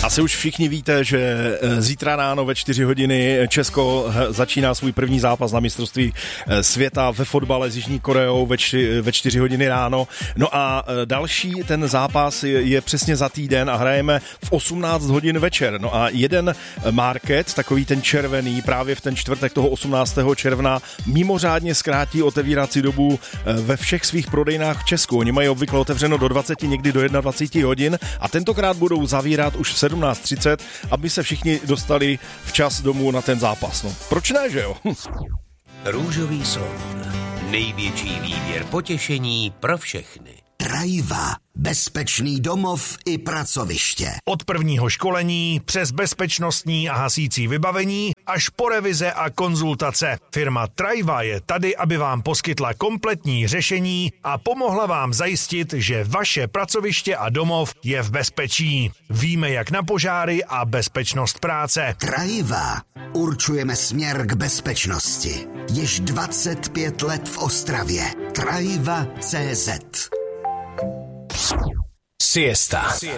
Asi už všichni víte, že zítra ráno ve 4 hodiny Česko začíná svůj první zápas na mistrovství světa ve fotbale s Jižní Koreou ve 4 hodiny ráno. No a další ten zápas je přesně za týden a hrajeme v 18 hodin večer. No a jeden market, takový ten červený, právě v ten čtvrtek toho 18. června mimořádně zkrátí otevírací dobu ve všech svých prodejnách v Česku. Oni mají obvykle otevřeno do 20, někdy do 21 hodin a tentokrát budou zavírat už v 17:30, aby se všichni dostali včas domů na ten zápas. No, proč ne, že jo? Růžový slon. Největší výběr potěšení pro všechny. Trajva. Bezpečný domov i pracoviště. Od prvního školení přes bezpečnostní a hasící vybavení až po revize a konzultace. Firma Trajva je tady, aby vám poskytla kompletní řešení a pomohla vám zajistit, že vaše pracoviště a domov je v bezpečí. Víme jak na požáry a bezpečnost práce. Trajva. Určujeme směr k bezpečnosti. Již 25 let v Ostravě. Trajva.cz. Siesta.